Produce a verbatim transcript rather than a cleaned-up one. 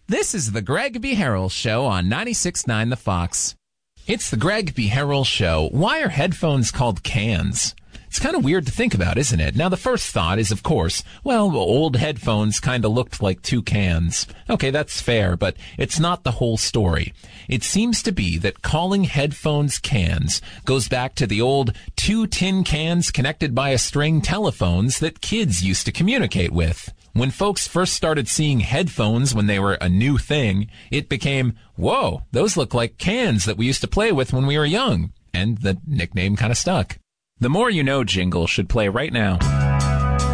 This is the Greg B. Harrell Show on ninety-six point nine The Fox. It's the Greg B. Harrell Show. Why are headphones called cans? It's kind of weird to think about, isn't it? Now, the first thought is, of course, well, old headphones kind of looked like two cans. Okay, that's fair, but it's not the whole story. It seems to be that calling headphones cans goes back to the old two tin cans connected by a string telephones that kids used to communicate with. When folks first started seeing headphones when they were a new thing, it became, whoa, those look like cans that we used to play with when we were young. And the nickname kind of stuck. The More You Know jingle should play right now.